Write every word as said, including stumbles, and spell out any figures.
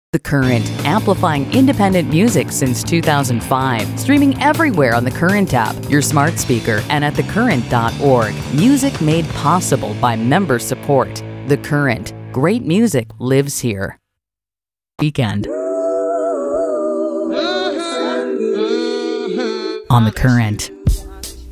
The Current, amplifying independent music since two thousand five. Streaming everywhere on the Current app, your smart speaker, and at the current dot org. Music made possible by member support. The Current. Great music lives here. Weekend. On the Current.